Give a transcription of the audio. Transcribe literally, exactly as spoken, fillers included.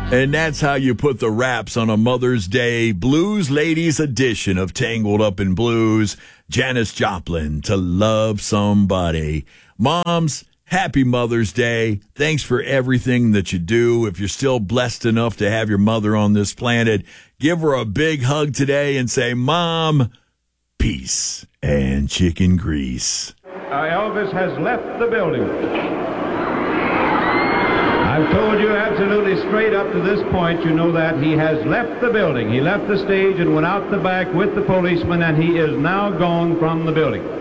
And that's how you put the wraps on a Mother's Day Blues Ladies edition of Tangled Up in Blues. Janis Joplin, To Love Somebody. Moms, happy Mother's Day. Thanks for everything that you do. If you're still blessed enough to have your mother on this planet, give her a big hug today and say, Mom, peace and chicken grease. Uh, Elvis has left the building. I've told you absolutely straight up to this point, you know that he has left the building. He left the stage and went out the back with the policeman, and he is now gone from the building.